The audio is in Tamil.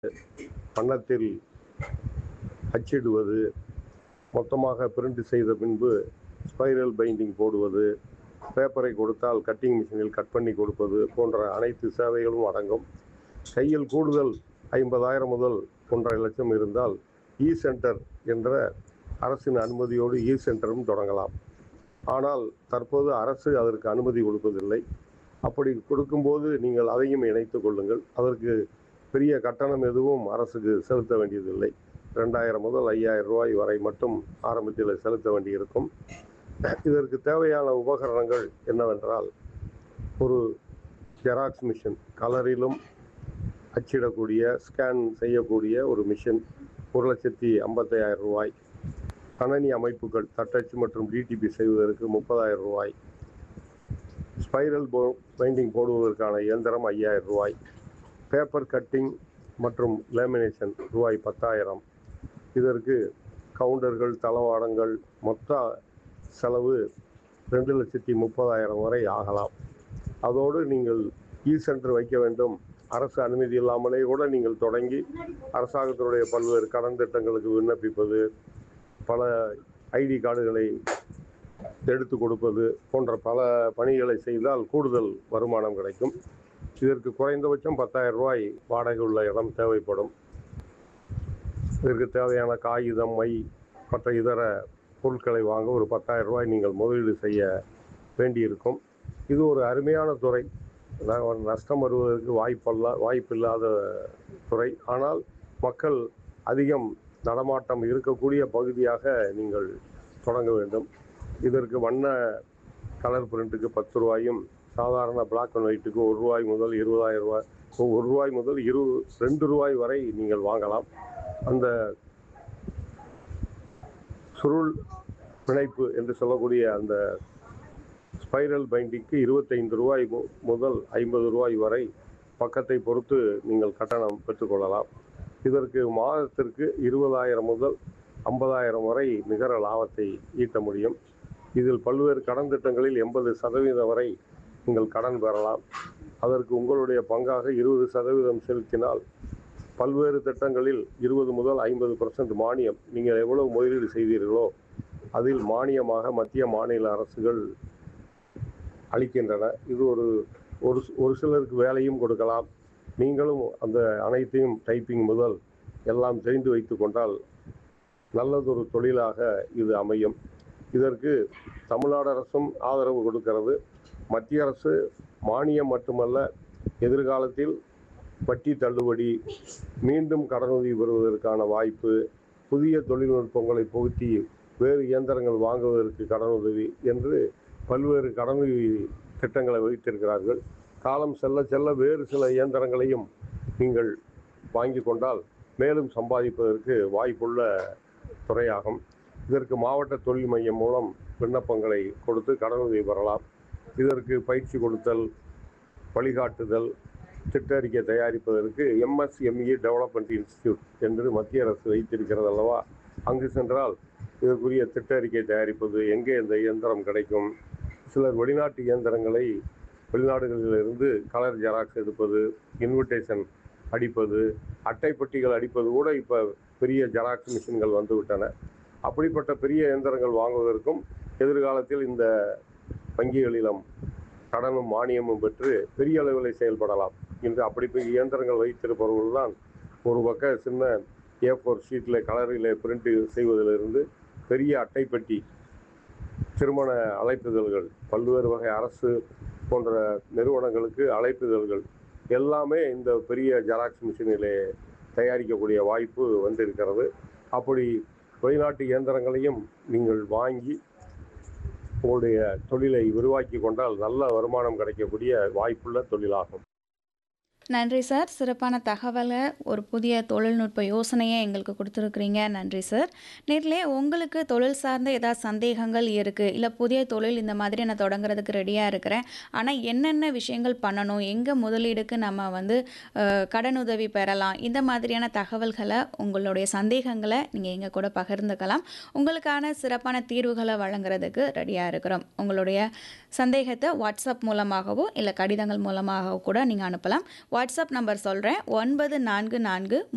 வண்ணத்தில் அச்சிடுவது, மொத்தமாக பிரிண்ட் செய்த பின்பு ஸ்பைரல் பைண்டிங் போடுவது, பேப்பரை கொடுத்தால் கட்டிங் மிஷினில் கட் பண்ணி கொடுப்பது போன்ற அனைத்து சேவைகளும் அடங்கும். கையில் கூடுதல் 50,000 முதல் 1.5 லட்சம் இருந்தால் சென்டர் என்ற அரசின் அனுமதியோடு சென்டரும் தொடங்கலாம். ஆனால் தற்போது அரசு அதற்கு அனுமதி கொடுப்பதில்லை. அப்படி கொடுக்கும்போது நீங்கள் அதையும் இணைத்துக் கொள்ளுங்கள். அதற்கு பெரிய கட்டணம் எதுவும் அரசுக்கு செலுத்த வேண்டியதில்லை. 2,000 முதல் 5,000 ரூபாய் வரை மட்டும் ஆரம்பத்தில் செலுத்த வேண்டியிருக்கும். இதற்கு தேவையான உபகரணங்கள் என்னவென்றால், ஒரு ஜெராக்ஸ் மிஷின், கலரிலும் அச்சிடக்கூடிய, ஸ்கேன் செய்யக்கூடிய ஒரு மிஷின் 1,50,000 ரூபாய். கணனி அமைப்புகள், தட்டச்சு மற்றும் டிடிபி செய்வதற்கு 30,000 ரூபாய். ஸ்பைரல் பைண்டிங் போடுவதற்கான இயந்திரம் 5,000 ரூபாய். பேப்பர் கட்டிங் மற்றும் லேமினேஷன் ரூபாய் 10,000. இதற்கு கவுண்டர்கள், தளவாடங்கள், மொத்த செலவு 2,30,000 வரை ஆகலாம். அதோடு நீங்கள் சென்டர் வைக்க வேண்டும், அரசு அனுமதி இல்லாமலே கூட நீங்கள் தொடங்கி அரசாங்கத்தினுடைய பல்வேறு கடன் திட்டங்களுக்கு விண்ணப்பிப்பது, பல ஐடி கார்டுகளை எடுத்து கொடுப்பது போன்ற பல பணிகளை செய்தால் கூடுதல் வருமானம் கிடைக்கும். இதற்கு குறைந்தபட்சம் 10,000 ரூபாய் வாடகை உள்ள இடம் தேவைப்படும். இதற்கு தேவையான காகிதம், மை, மற்ற இதர பொருட்களை வாங்க ஒரு 10,000 ரூபாய் நீங்கள் முதலீடு செய்ய வேண்டியிருக்கும். இது ஒரு அருமையான துறை. நஷ்டம் வருவதற்கு வாய்ப்பில்லாத துறை. ஆனால் மக்கள் அதிகம் நடமாட்டம் இருக்கக்கூடிய பகுதியாக நீங்கள் தொடங்க வேண்டும். இதற்கு வண்ண கலர் பிரிண்ட்டுக்கு 10 ரூபாயும், சாதாரண பிளாக் அண்ட் ஒயிட்டுக்கு 1 ரூபாய் முதல் 20,000 ரூபாய், 1 ரூபாய் முதல் 2 ரூபாய் வரை நீங்கள் வாங்கலாம். அந்த சுருள் பிணைப்பு என்று சொல்லக்கூடிய அந்த ஸ்பைரல் பைண்டிங்க்கு 25 ரூபாய் முதல் 50 ரூபாய் வரை பக்கத்தை பொறுத்து நீங்கள் கட்டணம் பெற்றுக்கொள்ளலாம். இதற்கு மாதத்திற்கு 20,000 முதல் 50,000 வரை நிகர லாபத்தை ஈட்ட முடியும். இதில் பல்வேறு கடன் திட்டங்களில் 80% வரை நீங்கள் கடன் பெறலாம். அதற்கு உங்களுடைய பங்காக 20% செலுத்தினால் பல்வேறு திட்டங்களில் 20 முதல் 50% மானியம், நீங்கள் எவ்வளவு முதலீடு செய்தீர்களோ அதில் மானியமாக மத்திய மாநில அரசுகள் அளிக்கின்றன. இது ஒரு சிலருக்கு வேலையும் கொடுக்கலாம். நீங்களும் அந்த அனைத்தையும் டைப்பிங் முதல் எல்லாம் தெரிந்து வைத்து கொண்டால் நல்லதொரு தொழிலாக இது அமையும். இதற்கு தமிழ்நாடு அரசும் ஆதரவு கொடுக்கிறது. மத்திய அரசு மானியம் மட்டுமல்ல, எதிர்காலத்தில் வட்டி தள்ளுபடி, மீண்டும் கடனுதவி பெறுவதற்கான வாய்ப்பு, புதிய தொழில்நுட்பங்களை புகுத்தி வேறு இயந்திரங்கள் வாங்குவதற்கு கடனுதவி என்று பல்வேறு கடனுதவி திட்டங்களை வைத்திருக்கிறார்கள். காலம் செல்ல செல்ல வேறு சில இயந்திரங்களையும் நீங்கள் வாங்கி கொண்டால் மேலும் சம்பாதிப்பதற்கு வாய்ப்புள்ள துறையாகும். இதற்கு மாவட்ட தொழில் மையம் மூலம் விண்ணப்பங்களை கொடுத்து கடனுதவி பெறலாம். இதற்கு பயிற்சி கொடுத்தல், வழிகாட்டுதல், திட்ட அறிக்கை தயாரிப்பதற்கு MSME டெவலப்மெண்ட் இன்ஸ்டிடியூட் என்று மத்திய அரசு வைத்திருக்கிறது அல்லவா, அங்கு சென்றால் இதற்குரிய திட்ட அறிக்கை தயாரிப்பது, எங்கே இந்த இயந்திரம் கிடைக்கும், சிலர் வெளிநாட்டு இயந்திரங்களை வெளிநாடுகளிலிருந்து கலர் ஜெராக்ஸ் எடுப்பது, இன்விடேஷன் அடிப்பது, அட்டைப்பட்டிகள் அடிப்பது கூட இப்போ பெரிய ஜெராக்ஸ் மிஷின்கள் வந்துவிட்டன. அப்படிப்பட்ட பெரிய இயந்திரங்கள் வாங்குவதற்கும் எதிர்காலத்தில் இந்த வங்கிகளிலும் கடனும் மானியமும் பெற்று பெரிய அளவில் செயல்படலாம். இன்று அப்படி இயந்திரங்கள் வைத்திருப்பவர்கள் தான் ஒரு பக்க சின்ன A4 ஷீட்டில் கலரில் பிரிண்ட் செய்வதிலிருந்து பெரிய அட்டைப்பட்டி, திருமண அழைப்புதல்கள், பல்வேறு வகை அரசு போன்ற நிறுவனங்களுக்கு அழைப்புதல்கள் எல்லாமே இந்த பெரிய ஜெராக்ஸ் மிஷினிலே தயாரிக்கக்கூடிய வாய்ப்பு வந்திருக்கிறது. அப்படி வெளிநாட்டு இயந்திரங்களையும் நீங்கள் வாங்கி உங்களுடைய தொழிலை விரிவாக்கி கொண்டால் நல்ல வருமானம் கிடைக்கக்கூடிய வாய்ப்புள்ள தொழிலாகும். நன்றி சார். சிறப்பான தகவலை, ஒரு புதிய தொழில்நுட்ப யோசனையை எங்களுக்கு கொடுத்துருக்குறீங்க. நன்றி சார். நேர்லே உங்களுக்கு தொழில் சார்ந்த ஏதாவது சந்தேகங்கள் இருக்குது, இல்லை புதிய தொழில் இந்த மாதிரி நான் தொடங்குறதுக்கு ரெடியாக இருக்கிறேன், ஆனால் என்னென்ன விஷயங்கள் பண்ணணும், எங்கே முதலீடுக்கு நம்ம கடனுதவி பெறலாம், இந்த மாதிரியான தகவல்களை, உங்களுடைய சந்தேகங்களை நீங்கள் எங்கள் கூட பகிர்ந்துக்கலாம். உங்களுக்கான சிறப்பான தீர்வுகளை வழங்குறதுக்கு ரெடியாக இருக்கிறோம். உங்களுடைய சந்தேகத்தை வாட்ஸ்அப் மூலமாகவோ இல்லை கடிதங்கள் மூலமாகவோ கூட நீங்கள் அனுப்பலாம். வாட்ஸ்அப் நம்பர் சொல்கிறேன்: 944